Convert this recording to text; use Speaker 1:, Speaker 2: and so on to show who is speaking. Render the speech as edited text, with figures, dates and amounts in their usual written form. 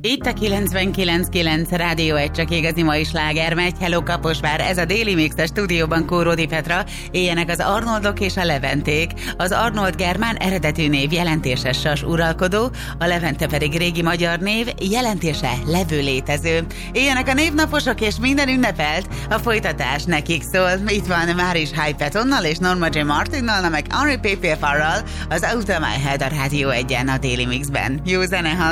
Speaker 1: Itt a 99.9 Rádió egy csak igazi mai sláger megy. Hello Kaposvár, ez a Déli Mix, a stúdióban Kóródi Petra. Éljenek az Arnoldok és a Leventék. Az Arnold germán eredetű név jelentése sas uralkodó, a Levente pedig régi magyar név jelentése levő létező. Éljenek a névnaposok és minden ünnepelt. A folytatás nekik szól. Itt van Máris Hypetonnal és Norma J. Martinnal, meg Henry P. Farrell, az Out of My Head a Rádió 1-en a Déli Mixben. Jó zene,